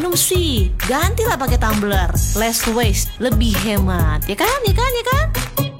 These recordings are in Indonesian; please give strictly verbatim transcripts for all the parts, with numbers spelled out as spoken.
Minum sih, gantilah pakai tumbler. Less waste, lebih hemat. Ya kan, ya kan, ya kan?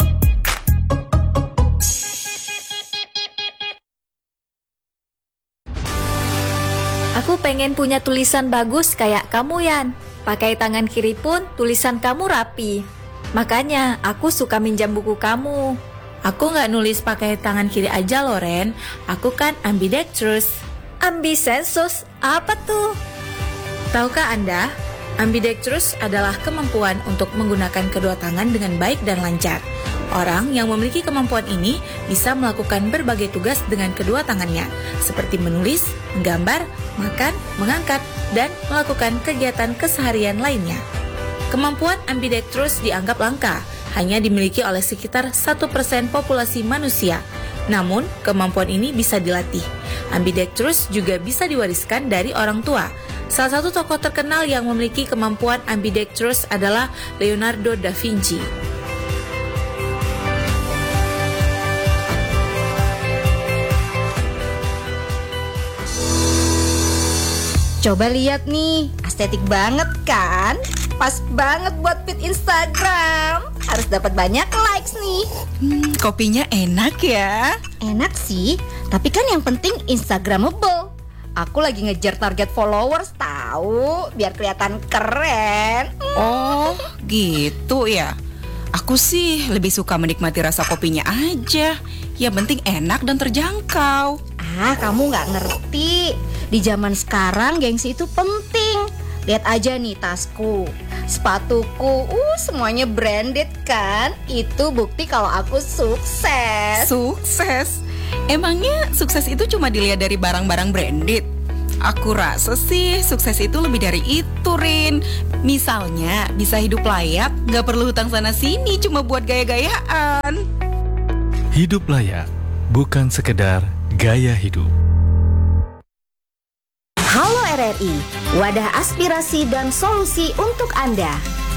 Aku pengen punya tulisan bagus kayak kamu, Yan. Pakai tangan kiri pun tulisan kamu rapi. Makanya aku suka minjam buku kamu. Aku nggak nulis pakai tangan kiri aja loh, Ren. Aku kan ambidextrous. Ambisensus, apa tuh? Tahukah Anda, ambidextrous adalah kemampuan untuk menggunakan kedua tangan dengan baik dan lancar. Orang yang memiliki kemampuan ini bisa melakukan berbagai tugas dengan kedua tangannya, seperti menulis, menggambar, makan, mengangkat, dan melakukan kegiatan keseharian lainnya. Kemampuan ambidextrous dianggap langka, hanya dimiliki oleh sekitar satu persen populasi manusia. Namun, kemampuan ini bisa dilatih. Ambidextrous juga bisa diwariskan dari orang tua. Salah satu tokoh terkenal yang memiliki kemampuan ambidextrous adalah Leonardo da Vinci. Coba lihat nih, estetik banget kan? Pas banget buat feed Instagram. Harus dapat banyak likes nih. Hmm, kopinya enak ya. Enak sih, tapi kan yang penting Instagramable. Aku lagi ngejar target followers tahu, biar kelihatan keren. Oh, gitu ya. Aku sih lebih suka menikmati rasa kopinya aja. Yang penting enak dan terjangkau. Ah, kamu nggak ngerti. Di zaman sekarang gengsi itu penting. Lihat aja nih tasku, sepatuku, uh semuanya branded kan? Itu bukti kalau aku sukses. Sukses? Emangnya sukses itu cuma dilihat dari barang-barang branded? Aku rasa sih sukses itu lebih dari itu, Rin. Misalnya bisa hidup layak, gak perlu hutang sana sini cuma buat gaya-gayaan. Hidup layak bukan sekedar gaya hidup. Halo R R I, wadah aspirasi dan solusi untuk Anda.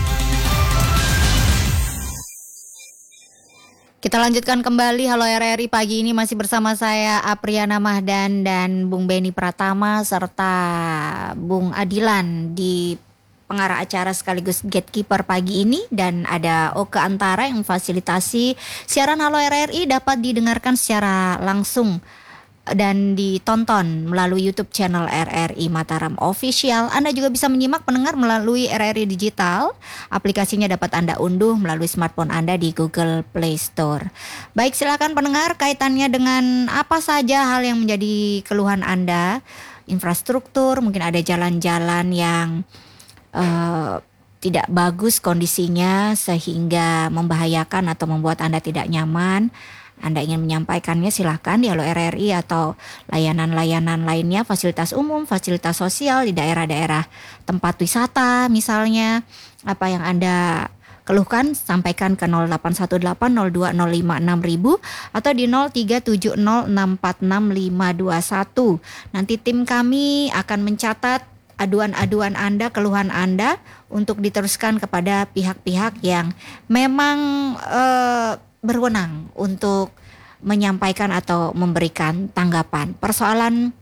Kita lanjutkan kembali Halo R R I pagi ini masih bersama saya Apriana Mahdan dan Bung Beni Pratama serta Bung Adilan di pengarah acara sekaligus gatekeeper pagi ini, dan ada Oke Antara yang memfasilitasi siaran Halo R R I dapat didengarkan secara langsung dan ditonton melalui YouTube channel R R I Mataram Official. Anda juga bisa menyimak pendengar melalui R R I Digital. Aplikasinya dapat Anda unduh melalui smartphone Anda di Google Play Store. Baik, silakan pendengar, kaitannya dengan apa saja hal yang menjadi keluhan Anda. Infrastruktur, mungkin ada jalan-jalan yang uh, tidak bagus kondisinya sehingga membahayakan atau membuat Anda tidak nyaman. Anda ingin menyampaikannya silahkan di Halo R R I atau layanan-layanan lainnya, fasilitas umum, fasilitas sosial di daerah-daerah tempat wisata misalnya. Apa yang Anda keluhkan sampaikan ke nol delapan satu delapan nol dua nol lima enam ribu atau di nol tiga tujuh nol enam empat enam lima dua satu. Nanti tim kami akan mencatat aduan-aduan Anda, keluhan Anda untuk diteruskan kepada pihak-pihak yang memang eh, berwenang untuk menyampaikan atau memberikan tanggapan. Persoalan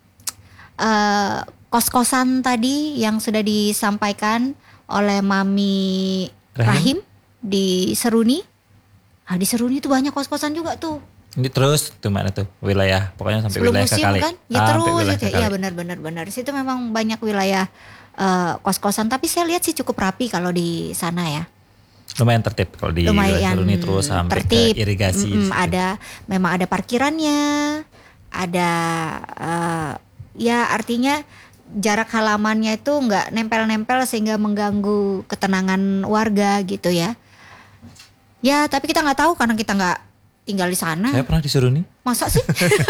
uh, kos-kosan tadi yang sudah disampaikan oleh Mami Rahim, Rahim di Seruni. Nah, di Seruni itu banyak kos-kosan juga tuh. Ini terus tuh mana tuh wilayah, pokoknya sampai sebelum wilayah museum Kekali. Kan? Ya ah, terus itu. Iya benar-benar benar. Situ memang banyak wilayah uh, kos-kosan, tapi saya lihat sih cukup rapi kalau di sana ya. Lumayan tertib kalau di Seruni terus sampai tertib, ke irigasi. Mm, ada memang ada parkirannya, ada uh, ya artinya jarak halamannya itu nggak nempel-nempel sehingga mengganggu ketenangan warga gitu ya. Ya tapi kita nggak tahu karena kita nggak tinggal di sana. Saya pernah di Seruni. Masa sih?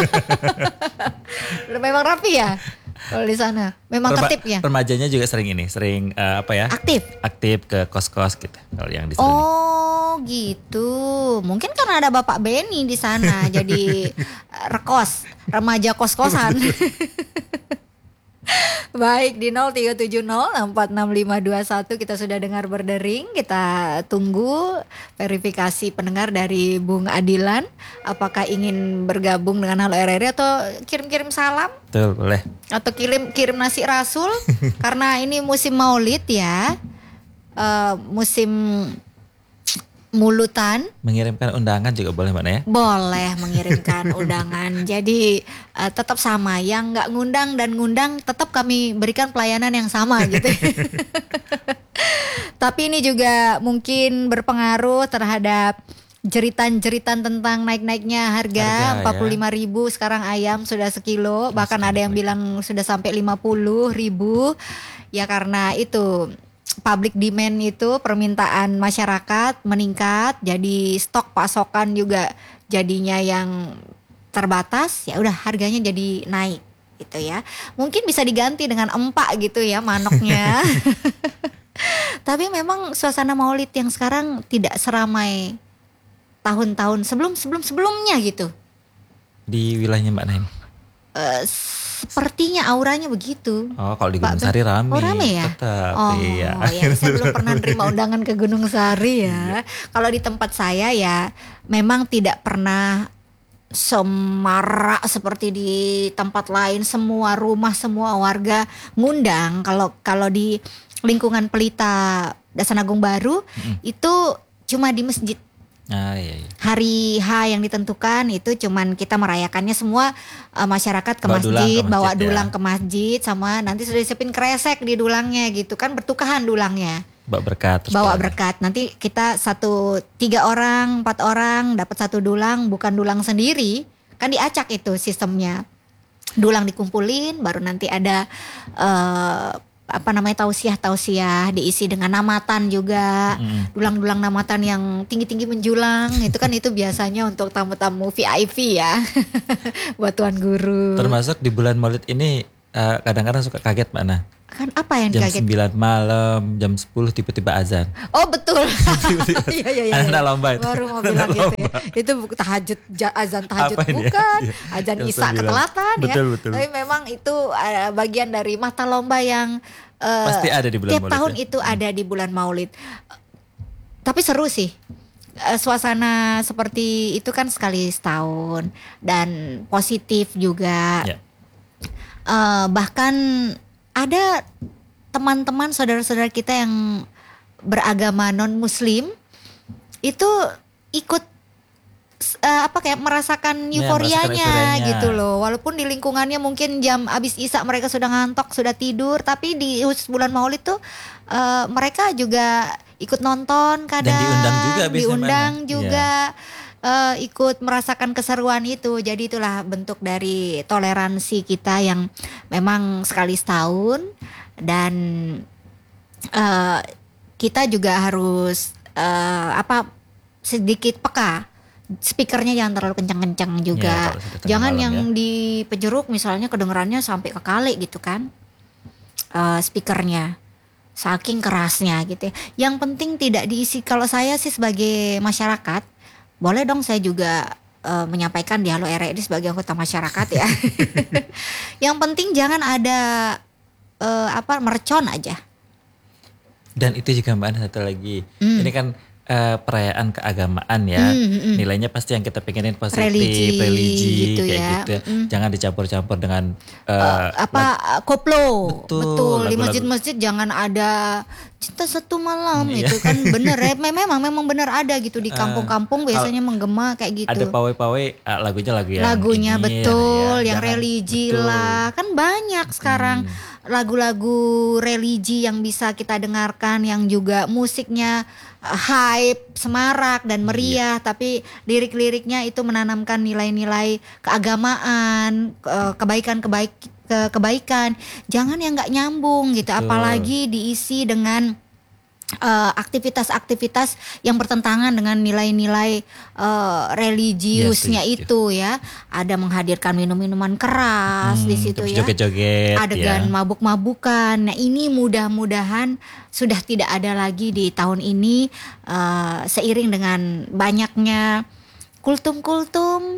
Memang rapi ya. Kalau di sana memang Perma- tertib ya. Remajanya juga sering ini, sering uh, apa ya? Aktif. Aktif ke kos-kos gitu. Kalau yang di Seruni. Oh gitu. Mungkin karena ada Bapak Beni di sana jadi rekos, remaja kos-kosan. Baik, di nol tiga tujuh nol empat enam lima dua satu kita sudah dengar berdering. Kita tunggu verifikasi pendengar dari Bung Adilan. Apakah ingin bergabung dengan Halo R R I atau kirim-kirim salam? Betul, boleh. Atau kirim kirim nasi rasul? Karena ini musim Maulid ya. Uh, musim mulutan. Mengirimkan undangan juga boleh Mbak ya? Boleh mengirimkan undangan. Jadi uh, tetap sama, yang nggak ngundang dan ngundang tetap kami berikan pelayanan yang sama gitu. Tapi ini juga mungkin berpengaruh terhadap jeritan-jeritan tentang naik-naiknya harga, empat puluh lima ribu ya. Sekarang ayam sudah sekilo, bahkan ada yang bilang sudah sampai lima puluh ribu. Ya karena itu public demand itu, permintaan masyarakat meningkat, jadi stok pasokan juga jadinya yang terbatas, ya udah harganya jadi naik gitu ya. Mungkin bisa diganti dengan empak gitu ya manoknya. Tapi memang suasana Maulid yang sekarang tidak seramai tahun-tahun sebelum sebelum sebelumnya gitu. Di wilayahnya Mbak Naim? Uh, Sepertinya auranya begitu. Oh, kalau di Gunung Sari rame. Oh, rame ya? Tetap, oh, iya. ya, saya belum pernah terima undangan ke Gunung Sari ya. Kalau di tempat saya ya memang tidak pernah semarak seperti di tempat lain. Semua rumah, semua warga ngundang. Kalau kalau di lingkungan Pelita Dasan Agung Baru mm-hmm. itu cuma di masjid. Ah, iya, iya. Hari H yang ditentukan itu cuman kita merayakannya semua uh, masyarakat ke bawa masjid, dulang ke masjid, bawa ya. dulang ke masjid, sama nanti sudah disiapin kresek di dulangnya gitu kan, bertukahan dulangnya. Bawa berkat. Bawa berkat. Nanti kita satu tiga orang, empat orang dapat satu dulang, bukan dulang sendiri, kan diacak itu sistemnya. Dulang dikumpulin, baru nanti ada uh, apa namanya tausiah-tausiah diisi dengan namatan juga, mm. dulang-dulang namatan yang tinggi-tinggi menjulang itu kan itu biasanya untuk tamu-tamu V I P ya, buat tuan guru. Termasuk di bulan Maulid ini uh, kadang-kadang suka kaget Mbak Nah. Kan apa yang jam kaget? sembilan malam, jam sepuluh tiba-tiba azan. Oh betul. Iya iya iya. Anak lomba itu. Baru mau bilang gitu ya. Itu tahajud, azan tahajud bukan, ya? Azan Isya ketelatan ya. Betul, betul. Tapi memang itu uh, bagian dari mata lomba yang uh, pasti ada di bulan tiap Maulid. Tiap tahun ya? itu ada di bulan Maulid. Tapi seru sih. Uh, suasana seperti itu kan sekali setahun dan positif juga. Ya. Uh, bahkan ada teman-teman saudara-saudara kita yang beragama non muslim itu ikut uh, apa kayak merasakan euforianya ya, gitu loh. Walaupun di lingkungannya mungkin jam abis Isya mereka sudah ngantok, sudah tidur, tapi di bulan Maulid tuh uh, mereka juga ikut nonton kadang, dan diundang juga, diundang juga. Ya. Uh, ikut merasakan keseruan itu. Jadi itulah bentuk dari toleransi kita yang memang sekali setahun. Dan uh, kita juga harus uh, apa sedikit peka. Speakernya jangan terlalu kencang-kencang juga. Ya, jangan yang ya. Di Pejeruk misalnya kedengerannya sampai ke Kali gitu kan. Uh, speakernya saking kerasnya gitu. Yang penting tidak diisi. Kalau saya sih sebagai masyarakat, boleh dong saya juga uh, menyampaikan di Halo R R I sebagai anggota masyarakat ya. Yang penting jangan ada uh, apa mercon aja. Dan itu juga Mbak Ana satu lagi. Mm. Ini kan uh, perayaan keagamaan ya. Mm, mm. Nilainya pasti yang kita pengenin positif, religi, religi gitu kayak ya. Gitu ya. Mm. Jangan dicampur-campur dengan uh, uh, apa lag- koplo. Betul. Betul. Di masjid-masjid jangan ada cinta satu malam hmm, itu iya. Kan bener ya. Memang memang bener ada gitu di kampung-kampung biasanya uh, menggema kayak gitu. Ada pawai-pawai uh, lagunya lagu yang lagunya ini, betul, ya, yang jangan, religi betul. lah. Kan banyak sekarang hmm. lagu-lagu religi yang bisa kita dengarkan yang juga musiknya uh, hype, semarak dan meriah, iya. Tapi lirik-liriknya itu menanamkan nilai-nilai keagamaan, uh, kebaikan-kebaikan ke kebaikan, jangan yang nggak nyambung gitu. Betul. Apalagi diisi dengan uh, aktivitas-aktivitas yang bertentangan dengan nilai-nilai uh, religiusnya ya, itu ya. Ada menghadirkan minum-minuman keras hmm, di situ ya, joget-joget, adegan ya. Mabuk-mabukan. Nah ini mudah-mudahan sudah tidak ada lagi di tahun ini, uh, seiring dengan banyaknya kultum-kultum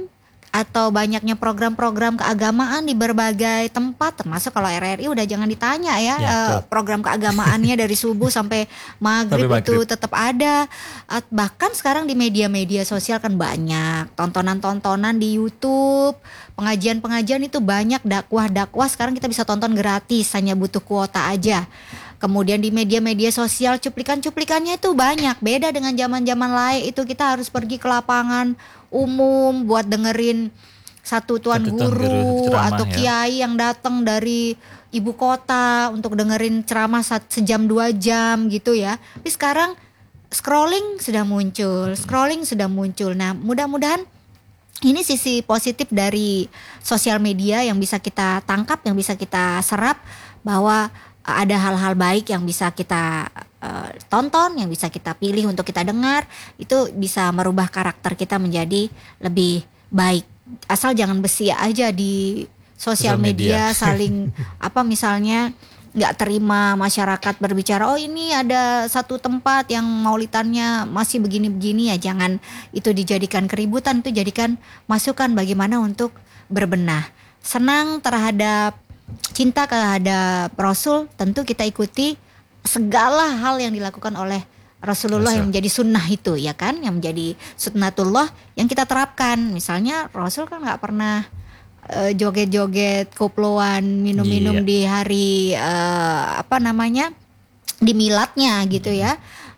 atau banyaknya program-program keagamaan di berbagai tempat, termasuk kalau R R I udah jangan ditanya ya, Ya, eh, program keagamaannya dari subuh sampai maghrib, Sampai maghrib. itu tetap ada. At- bahkan sekarang di media-media sosial kan banyak tontonan-tontonan di YouTube, pengajian-pengajian itu banyak, dakwah-dakwah sekarang kita bisa tonton gratis, hanya butuh kuota aja. Kemudian di media-media sosial cuplikan-cuplikannya itu banyak. Beda dengan zaman-zaman lain itu kita harus pergi ke lapangan umum buat dengerin satu tuan Satu tuan guru guru ceramah, atau ya. kiai yang datang dari ibu kota untuk dengerin ceramah sat- sejam dua jam gitu ya. Tapi sekarang scrolling sudah muncul, scrolling sudah muncul. Nah, mudah-mudahan ini sisi positif dari sosial media yang bisa kita tangkap, yang bisa kita serap, bahwa ada hal-hal baik yang bisa kita uh, tonton, yang bisa kita pilih untuk kita dengar, itu bisa merubah karakter kita menjadi lebih baik. Asal jangan besi aja di sosial Sosial media, media. saling apa misalnya nggak terima masyarakat berbicara, oh ini ada satu tempat yang maulitannya masih begini-begini, ya jangan itu dijadikan keributan, itu jadikan masukan bagaimana untuk berbenah. Senang terhadap cinta terhadap Rasul, tentu kita ikuti segala hal yang dilakukan oleh Rasulullah Rasul. yang menjadi sunnah itu, ya kan, yang menjadi sunnatullah yang kita terapkan. Misalnya Rasul kan nggak pernah eh, joget-joget, koploan, minum-minum Iya. di hari eh, apa namanya di miladnya gitu ya.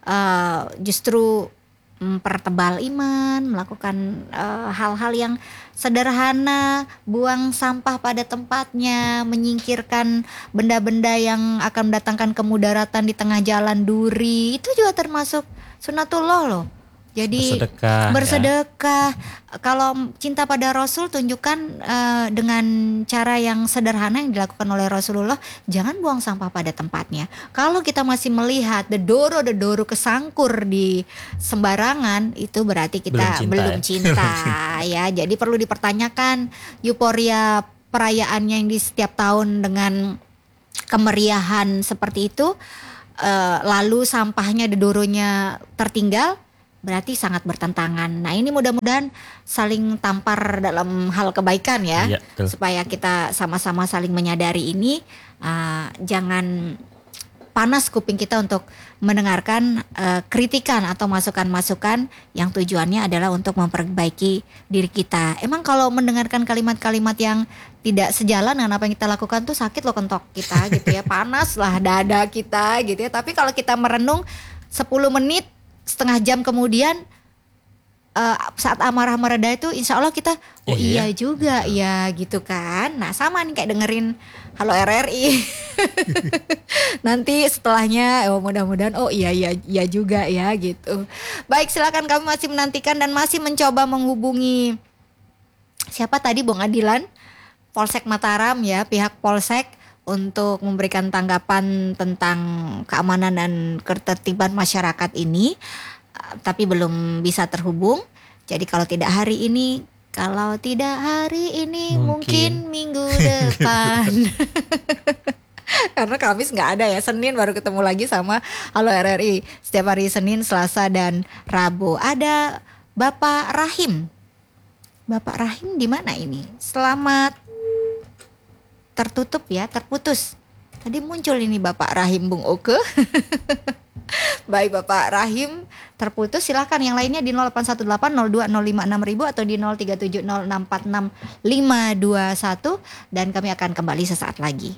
Eh, justru mempertebal iman, melakukan eh, hal-hal yang sederhana, buang sampah pada tempatnya, menyingkirkan benda-benda yang akan mendatangkan kemudaratan di tengah jalan duri, itu juga termasuk sunatullah loh. Jadi Bersedekah, ya. bersedekah. Kalau cinta pada Rasul tunjukkan eh, dengan cara yang sederhana yang dilakukan oleh Rasulullah. Jangan buang sampah pada tempatnya. Kalau kita masih melihat dedoro-dedoro kesangkur di sembarangan, itu berarti kita Belum belum cinta, cinta, ya. ya. Jadi perlu dipertanyakan euforia perayaannya yang di setiap tahun dengan kemeriahan seperti itu, eh, lalu sampahnya dedoronya tertinggal, berarti sangat bertentangan. Nah, ini mudah-mudahan saling tampar dalam hal kebaikan ya, Iya, betul. supaya kita sama-sama saling menyadari ini. Uh, jangan panas kuping kita untuk mendengarkan uh, kritikan atau masukan-masukan yang tujuannya adalah untuk memperbaiki diri kita. Emang kalau mendengarkan kalimat-kalimat yang tidak sejalan dengan apa yang kita lakukan tuh sakit loh kentok kita gitu ya, panas lah dada kita gitu ya. Tapi kalau kita merenung sepuluh menit, setengah jam kemudian, uh, saat amarah mereda itu insya Allah kita oh iya, Iya. juga ya gitu kan. Nah sama nih kayak dengerin Halo R R I. Nanti setelahnya oh mudah-mudahan oh iya iya iya juga ya gitu. Baik, silakan, kami masih menantikan dan masih mencoba menghubungi siapa tadi, Bung Adilan, Polsek Mataram ya, pihak Polsek, untuk memberikan tanggapan tentang keamanan dan ketertiban masyarakat ini, uh, tapi belum bisa terhubung. Jadi kalau tidak hari ini, kalau tidak hari ini mungkin, Mungkin. minggu depan. Karena Kamis nggak ada ya, Senin baru ketemu lagi sama Halo R R I. Setiap hari Senin, Selasa dan Rabu. Ada Bapak Rahim. Bapak Rahim di mana ini? Selamat tertutup ya, terputus. Tadi muncul ini Bapak Rahim, Bung Oke. Baik Bapak Rahim, terputus. Silakan yang lainnya di nol delapan satu delapan nol dua nol lima enam ribu atau di nol tiga tujuh nol enam empat enam lima dua satu, dan kami akan kembali sesaat lagi.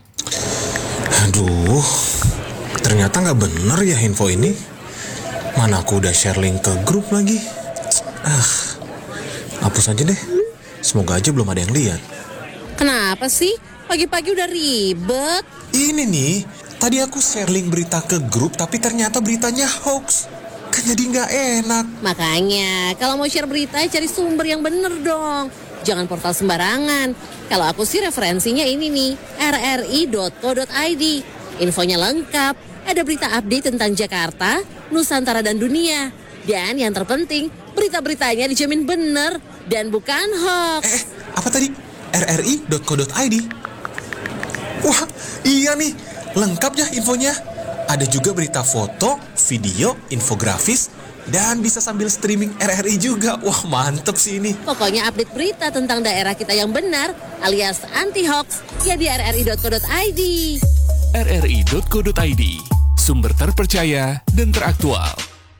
Aduh, ternyata nggak bener ya info ini. Mana aku udah share link ke grup lagi. Ah, hapus aja deh. Semoga aja belum ada yang lihat. Kenapa sih? Pagi-pagi udah ribet. Ini nih, tadi aku share link berita ke grup tapi ternyata beritanya hoax. Kan jadi nggak enak. Makanya, kalau mau share berita cari sumber yang bener dong. Jangan portal sembarangan. Kalau aku sih referensinya ini nih, r r i dot co dot i d. Infonya lengkap, ada berita update tentang Jakarta, Nusantara dan dunia. Dan yang terpenting, berita-beritanya dijamin bener dan bukan hoax. Eh, apa tadi? r r i dot co dot i d. Wah, iya nih, lengkap ya infonya. Ada juga berita foto, video, infografis, Dan bisa sambil streaming R R I juga. Wah, mantep sih ini. Pokoknya update berita tentang daerah kita yang benar alias anti-hoax ya di r r i dot co dot i d. r r i dot co dot i d, sumber terpercaya dan teraktual.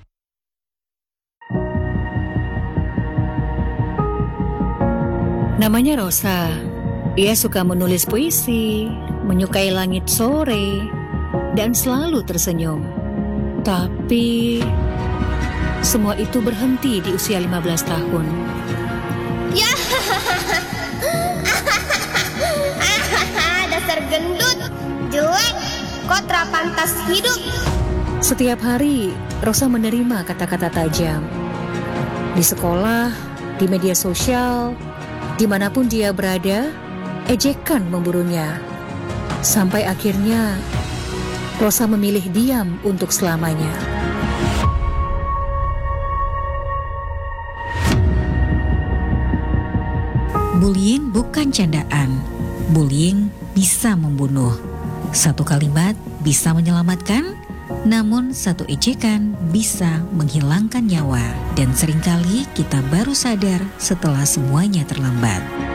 Namanya Rosa. Ia suka menulis puisi, menyukai langit sore, dan selalu tersenyum. Tapi semua itu berhenti di usia lima belas tahun. Ya, dasar gendut, jelek, kok pantas hidup. Setiap hari, Rosa menerima kata-kata tajam. Di sekolah, di media sosial, dimanapun dia berada, ejekan memburunya. Sampai akhirnya, Rosa memilih diam untuk selamanya. Bullying bukan candaan. Bullying bisa membunuh. Satu kalimat bisa menyelamatkan, namun satu ejekan bisa menghilangkan nyawa. Dan seringkali kita baru sadar setelah semuanya terlambat.